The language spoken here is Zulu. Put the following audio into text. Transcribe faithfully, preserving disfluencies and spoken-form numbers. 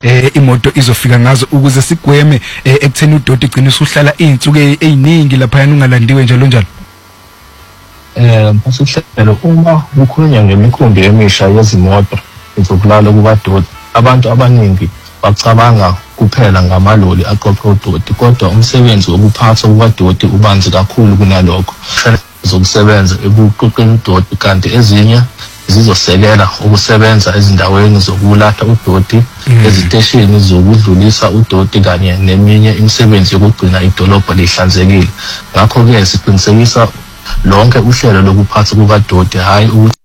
eh imoto izofika ngazo ukuze sigweme ekutheni udoti igcine usuhlala izinsuku eziningi lapha yana ungalandiwe njalo njalo. Eh masihlelo uma kukhulunywa ngemikhumbi emisha yezimoto ezokulala kubadoti, abantu abaningi bacabanga kuphela ngamaloli aqoqa udoti, kodwa umsebenzi wokuphatha kubadoti ubanzi kakhulu kunalokho. Zokusebenza ekuqoqeni udoti, kanti ezinye zizosekela ukusebenza ezindaweni zokulahla udoti, eziteshini zokudlulisa udoti kanye neminye imisebenzi yokugcina idolobha lihlanzekile. Ngakho ke siqinisekisa lonke uhlelo lokuphatha kubadoti, hayi